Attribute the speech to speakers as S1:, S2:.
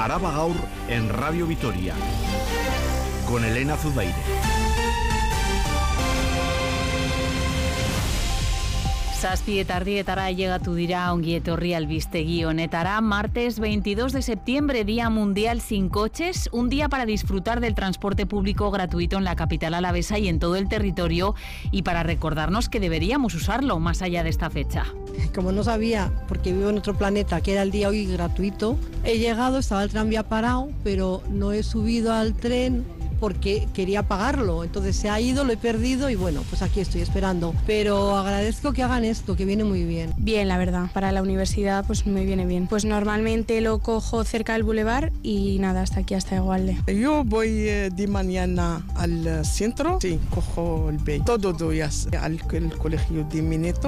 S1: Araba Gaur en Radio Vitoria con Elena Zudaire.
S2: Zazpietardietara llegatu dira ongi etorri albistegi honetara. Martes 22 de septiembre, Día Mundial sin Coches, un día para disfrutar del transporte público gratuito en la capital alavesa y en todo el territorio, y para recordarnos que deberíamos usarlo más allá de esta fecha.
S3: Como no sabía, porque vivo en otro planeta, que era el día hoy gratuito, he llegado, estaba el tranvía parado, pero no he subido al tren porque quería pagarlo, entonces se ha ido, lo he perdido y bueno, pues aquí estoy esperando, pero agradezco que hagan esto, que viene muy bien.
S4: Bien, la verdad, para la universidad pues me viene bien. Pues normalmente lo cojo cerca del bulevar y nada, hasta aquí, hasta Egualde.
S5: Yo voy de mañana al centro, sí, cojo el BEI, todo días al colegio de mi nieto.